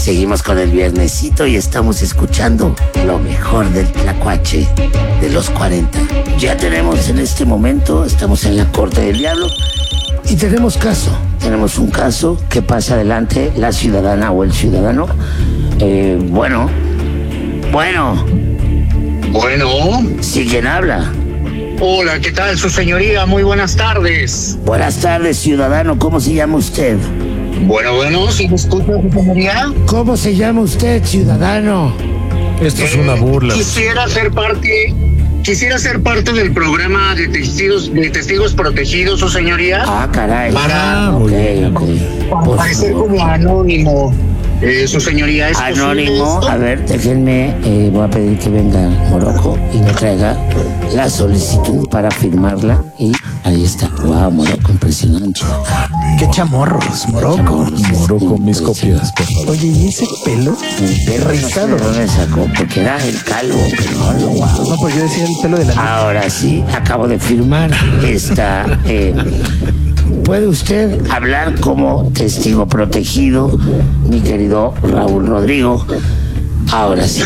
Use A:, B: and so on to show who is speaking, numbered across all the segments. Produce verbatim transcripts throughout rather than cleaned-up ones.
A: Seguimos con el viernesito y estamos escuchando lo mejor del tlacuache de los cuarenta. Ya tenemos en este momento, estamos en la corte del diablo y tenemos caso. Tenemos un caso que pasa adelante la ciudadana o el ciudadano. Eh, bueno, bueno.
B: Bueno.
A: ¿Sí, quién habla?
B: Hola, ¿qué tal, su señoría? Muy buenas tardes.
A: Buenas tardes, ciudadano. ¿Cómo se llama usted?
B: Bueno, bueno, ¿sí me escucha, su señoría?
A: ¿Cómo se llama usted, ciudadano?
C: Esto es una burla.
B: Quisiera ser parte... Quisiera ser parte del programa de testigos, de testigos protegidos, su señoría.
A: Ah, caray.
B: Para,
A: Ah, ok, ok.
B: para parecer como anónimo, eh, su señoría. ¿Es
A: Anónimo, a ver, déjenme, eh, voy a pedir que venga Morocco y me traiga la solicitud para firmarla. Y ahí está. Wow, Morocco, impresionante.
C: Qué chamorros, Morocco. Morocco, mis copias, por favor.
D: Oye, ¿y ese pelo?
A: El perro no sé de dónde sacó, porque era el calvo, pero no lo wow.
D: No, pues yo decía el pelo de la...
A: Ahora sí, acabo de firmar esta... Eh, ¿Puede usted hablar como testigo protegido, mi querido Raúl Rodrigo? Ahora sí.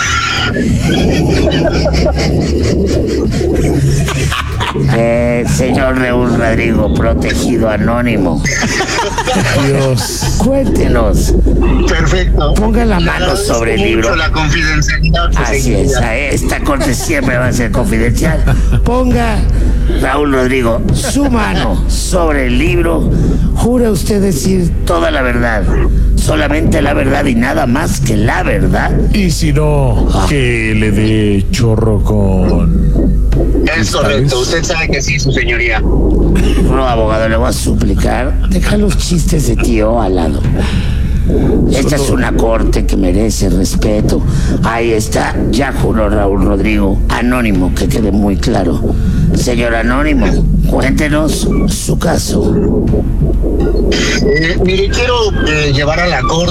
A: Eh, señor Raúl Rodrigo, protegido anónimo. Dios. Cuéntenos.
B: Perfecto.
A: Ponga la mano sobre el libro.
B: La confidencialidad.
A: Así es, esta corte siempre va a ser confidencial. Ponga, Raúl Rodrigo, su mano sobre el libro. ¿Jura usted decir toda la verdad? Solamente la verdad y nada más que la verdad.
C: Y si no, que le dé chorro con...
B: Es correcto, usted sabe que sí, su señoría.
A: No, abogado, le voy a suplicar. Deja los chistes de tío al lado. Esta es una corte que merece respeto. Ahí está, ya juró Raúl Rodrigo. Anónimo, que quede muy claro. Señor Anónimo, cuéntenos su caso.
B: Eh, mire, quiero eh, llevar a la corte